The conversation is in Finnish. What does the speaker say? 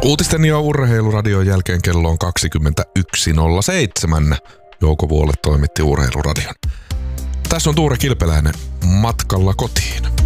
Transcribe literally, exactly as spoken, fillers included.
Uutisten ja Urheiluradion jälkeen kello on kaksikymmentäyksi nolla seitsemän. Jouko Vuolle toimitti Urheiluradion. Tässä on Tuure Kilpeläinen matkalla kotiin.